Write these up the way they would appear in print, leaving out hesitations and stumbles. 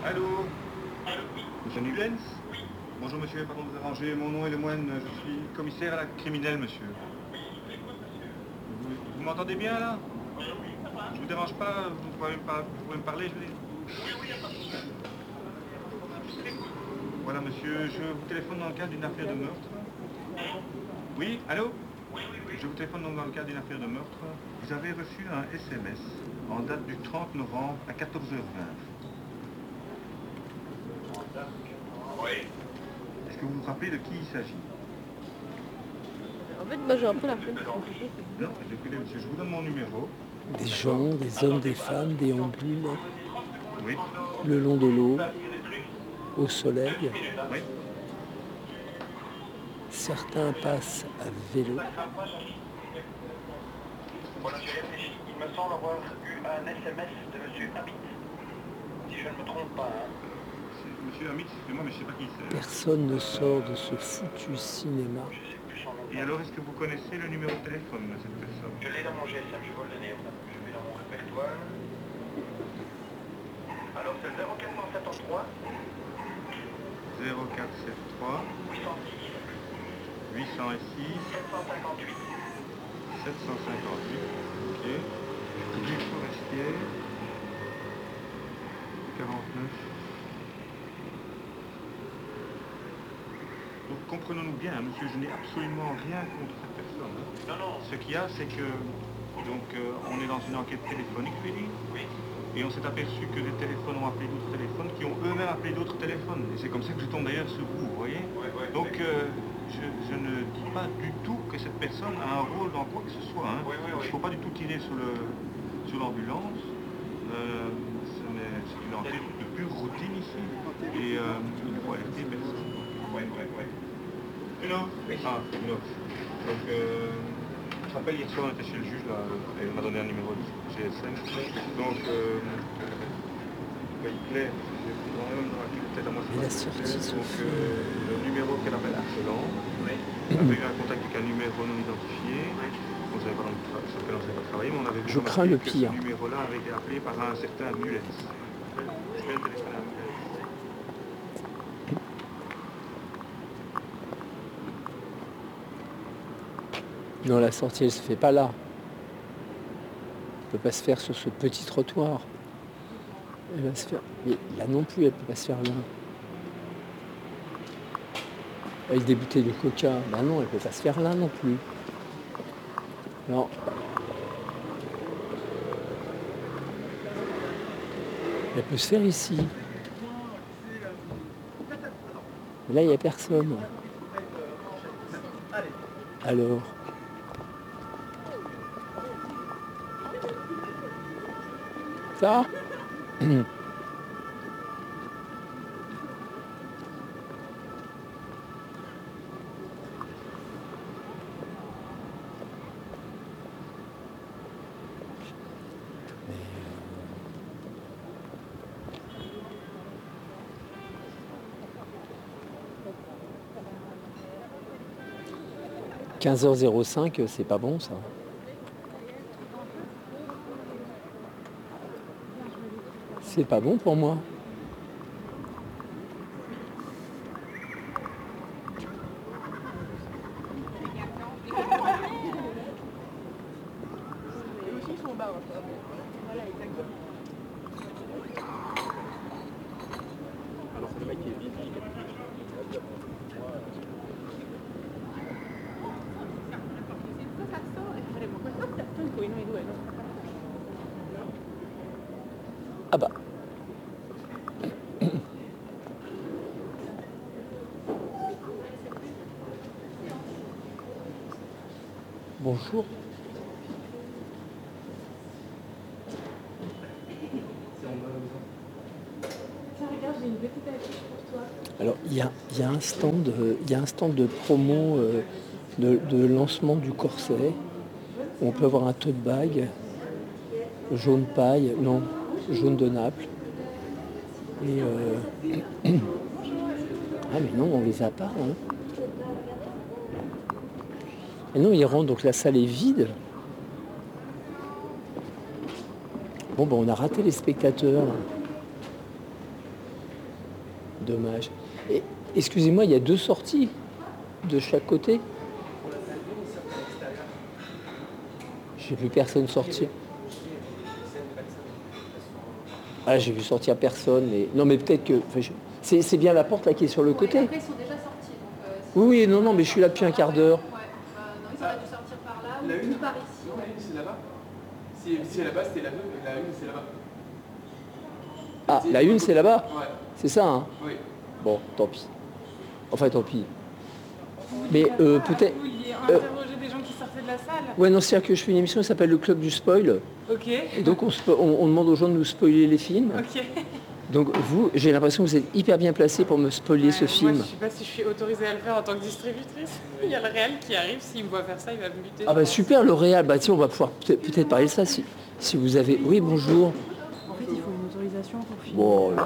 Allô? Monsieur Nulens? Bonjour monsieur, pardon de vous déranger. Mon nom est Lemoine, je suis commissaire à la criminelle, monsieur. Vous m'entendez bien là? Je vous dérange pas, vous pouvez me parler, je veux dire. Voilà monsieur, je vous téléphone dans le cadre d'une affaire de meurtre. Oui, allô? Je vous téléphone donc dans le cadre d'une affaire de meurtre. Vous avez reçu un SMS en date du 30 novembre à 14h20. Oui. Est-ce que vous vous rappelez de qui il s'agit? En fait, moi j'ai un peu la flemme. Non, écoutez monsieur, je vous donne mon numéro. Des gens, des hommes, des femmes déambulent Oui, le long de l'eau, au soleil. oui. Certains passent à vélo. Voilà, j'ai réfléchi. Il me semble avoir eu un SMS de monsieur Hamid. Si je ne me trompe pas. Hein. Monsieur Hamid, excusez-moi, mais je ne sais pas qui c'est. Personne ne sort de ce foutu cinéma. Je ne sais plus son nom. Et alors, est-ce que vous connaissez le numéro de téléphone de cette personne? Je l'ai dans mon GSM, je vais vous le donner. Je vais dans mon répertoire. Alors c'est le 0473 0473 806 806 758. 758. Ok. Rue Forestière 49. Donc comprenons-nous bien, hein, monsieur, je n'ai absolument rien contre cette personne. Hein. Non, non. Ce qu'il y a, c'est que donc on est dans une enquête téléphonique, je vais dire. Oui. Et on s'est aperçu que des téléphones ont appelé d'autres téléphones qui ont eux-mêmes appelé d'autres téléphones. Et c'est comme ça que je tombe d'ailleurs sur vous voyez. Donc je ne dis pas du tout que cette personne a un rôle dans quoi que ce soit. Hein. Il ne faut pas du tout tirer sur l'ambulance. C'est une enquête de pure routine ici. Et il faut alerter personne. Une autre? Ah, une autre. Donc, je rappelle, hier soir, on était chez le juge, là, et il m'a donné un numéro de GSM. Donc, il plaît, quand même dans la tête à moi, Et la sortie se donc, fait. le numéro qu'elle appelle Arcelan, avait eu un contact avec un numéro non identifié. On ne savait pas sur lequel on ne savait pas travailler, mais on avait vu Je crains le que pire. ce numéro-là avait été appelé par un certain Mullens. Je vais le téléphoner à Mullens. Non, la sortie, elle se fait pas là. Elle peut pas se faire sur ce petit trottoir. Elle va se faire. Mais là non plus, elle peut pas se faire là. Avec des bouteilles de coca. Ben non, elle peut pas se faire là non plus. Non. Elle peut se faire ici. Mais là, il n'y a personne. Alors. Ça « 15h05, c'est pas bon ça. C'est pas bon pour moi. Alors, c'est le mec qui est vide. Ah bah. Bonjour. J'ai une petite affiche pour toi. Alors, il y a un stand de promo de lancement du corset. On peut avoir un tote bag jaune paille, non, jaune de Naples. Et ah mais non, on les a pas. Hein. Et non, ils rentrent, donc la salle est vide. Bon, ben on a raté les spectateurs. Dommage. Et, excusez-moi, il y a 2 sorties de chaque côté. J'ai vu personne sortir. Ah, j'ai vu sortir personne. Mais... Non, mais peut-être que... Enfin, c'est bien la porte là qui est sur le côté. Après, ils sont déjà sortis. Oui, non, non, mais je suis là depuis un quart d'heure. Ouais, non, ils auraient dû sortir par là La une ou par ici. C'est là-bas. Si là-bas, c'était la une, c'est là-bas. Ah, la une, c'est là-bas. Ouais. C'est ça, hein? Oui. Bon, tant pis. Enfin, tant pis. Mais peut-être... Vous vouliez interroger des gens qui sortaient de la salle. Ouais, non, c'est-à-dire que je fais une émission qui s'appelle Le Club du Spoil. Ok. Et donc, on demande aux gens de nous spoiler les films. Ok. Donc, vous, j'ai l'impression que vous êtes hyper bien placé pour me spoiler ce film. Moi, je sais pas si je suis autorisée à le faire en tant que distributrice. Il y a le réel qui arrive, s'il me voit faire ça, il va me buter. Ah bah super, L'Oréal. Bah tiens, on va pouvoir peut-être parler de ça si vous avez... Oui, bonjour. En fait, il faut une autorisation pour filmer. Bon, là, là.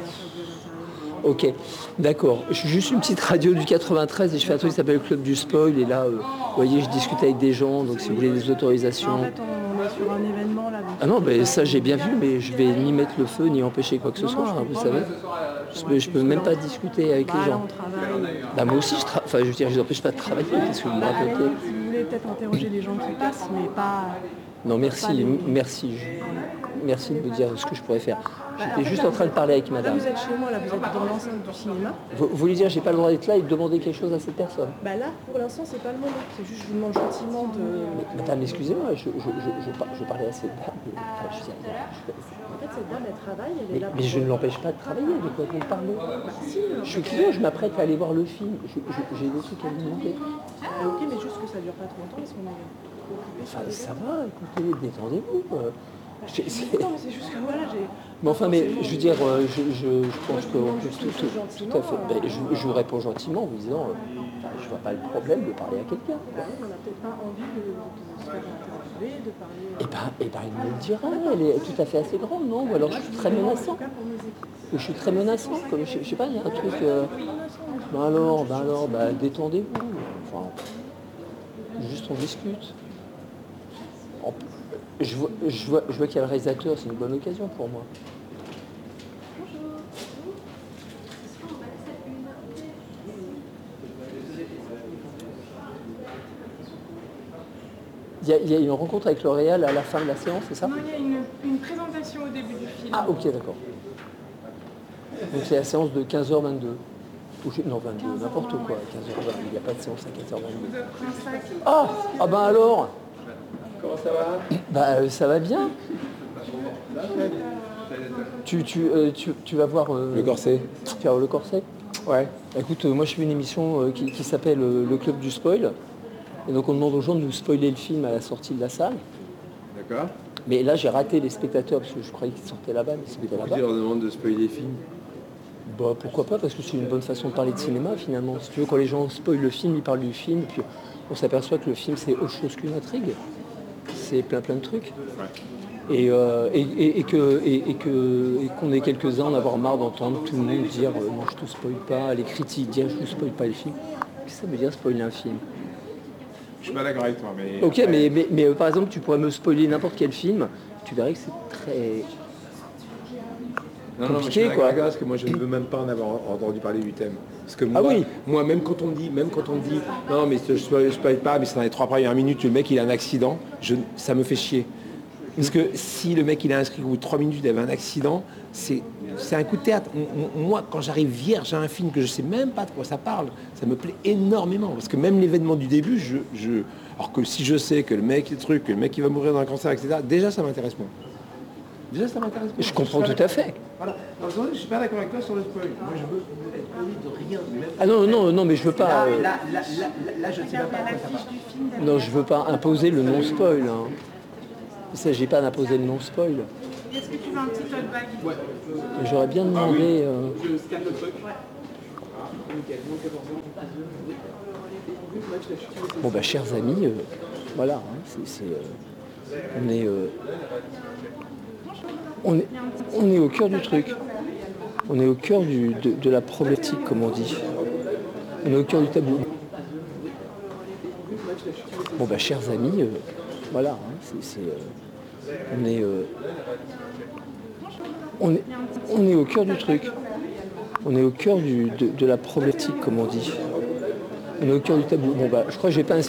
Ok, d'accord. Je suis juste une petite radio du 93 et je fais un truc qui s'appelle le Club du Spoil. Et là, vous voyez, je discute avec des gens, donc si vous voulez des autorisations... En fait, on est sur un événement là. Donc Ah non, mais ça j'ai bien vu, mais je vais ni mettre le feu, ni empêcher quoi que ce Non, soit, non, je hein, vous comprends, savez. Je peux même pas discuter avec les là, gens. on travaille. Bah moi aussi, enfin, je veux dire, je vous empêche pas de travailler, qu'est-ce que vous me À la racontez? limite, si vous voulez peut-être interroger les gens qui passent, mais pas. Non, merci, merci. Merci de me dire ce que je pourrais faire. J'étais juste en train de parler avec Là, madame. vous êtes chez moi, là, vous êtes dans l'enceinte du cinéma. Vous voulez dire, j'ai pas le droit d'être là et de demander quelque chose à cette personne? Bah là, pour l'instant, c'est pas le moment. C'est juste, je vous demande gentiment de. Madame, excusez-moi, je parlais à cette dame. Enfin, je veux dire, En fait, cette dame, elle travaille, elle est là. mais je ne l'empêche pas de travailler, de quoi vous me parlez? Si, Je suis client, je m'apprête à aller voir le film. J'ai des trucs à vous demander. ok, mais juste que ça dure pas trop longtemps parce qu'on est occupé sur Enfin, les ça va, écoutez, détendez-vous. Non, mais c'est juste que voilà, j'ai. Mais enfin, mais je veux dire, je pense que tout à fait. gentiment, Ben, je vous réponds gentiment en vous disant, je vois pas le problème de parler à quelqu'un. Bah, on n'a peut-être pas envie de se faire interviewer, de parler. Eh ben, il me le dira, elle est tout à fait assez grande, non? Ou alors je suis très menaçant. En tout cas, pour nos équipes. Ou je suis très menaçant, comme je sais pas, il y a un truc. Ben alors, détendez-vous. Enfin, juste on discute. Je vois qu'il y a le réalisateur, c'est une bonne occasion pour moi. Il y a une rencontre avec L'Oréal à la fin de la séance, c'est ça? Non, il y a une présentation au début du film. Ah ok, d'accord. Donc c'est la séance de 15h22. Non, 22, n'importe quoi, 15h20. Il n'y a pas de séance à 15h22. Je vous offre un sac. Ah ben alors, Comment ça va? bah ça va bien. Tu vas voir... Le corset. Tu vas voir le corset? Ouais. Écoute, moi je fais une émission qui s'appelle Le Club du Spoil. Et donc on demande aux gens de nous spoiler le film à la sortie de la salle. D'accord. Mais là j'ai raté les spectateurs parce que je croyais qu'ils sortaient là-bas, mais c'était Pourquoi là-bas. tu leur demandes de spoiler les films? Bah pourquoi pas, parce que c'est une bonne façon de parler de cinéma finalement. Si tu veux, quand les gens spoilent le film, ils parlent du film, puis on s'aperçoit que le film c'est autre chose qu'une intrigue. C'est plein de trucs. Ouais. Et qu'on est quelques-uns en avoir marre d'entendre tout le monde dire non je te spoil pas, les critiques dire je ne spoil pas le film. Qu'est-ce que ça veut dire spoiler un film? Je suis pas d'accord avec toi, mais... Ok, mais par exemple tu pourrais me spoiler n'importe quel film, tu verrais que c'est très... Non, mais je compliqué, suis d'accord quoi. avec toi, parce que moi je ne veux même pas en avoir entendu parler du thème. Parce que moi, Ah oui. moi même quand on me dit, non mais je spoil pas, mais c'est dans les 3 premières minutes, le mec il a un accident, ça me fait chier. Parce que si le mec il a inscrit au bout de 3 minutes il avait un accident, c'est un coup de théâtre. Moi quand j'arrive vierge à un film que je sais même pas de quoi ça parle, ça me plaît énormément. Parce que même l'événement du début, alors que si je sais que le mec il va mourir d'un cancer, etc., déjà ça m'intéresse moins. Déjà ça m'intéresse moins. Je comprends tout à fait. Voilà. Alors, je suis pas d'accord avec toi sur le spoil. Moi je veux être poli de rien. Même... Ah non, mais je veux pas... Là, je ne sais même pas à quoi ça parle. Non, je veux pas imposer le non-spoil. Hein. Il ne s'agit pas d'imposer le non-spoil. Est-ce que tu veux un petit tote bag? Ouais. J'aurais bien demandé... Je scanne le truc. Ouais. Nickel. Bon bah chers amis, voilà, hein, on est au cœur du truc. On est au cœur de la problématique, comme on dit. On est au cœur du tabou. Bon bah chers amis, voilà, hein, on est au cœur du truc. On est au cœur de la problématique, comme on dit. On est au cœur du tableau. Bon, bah, je crois que j'ai pas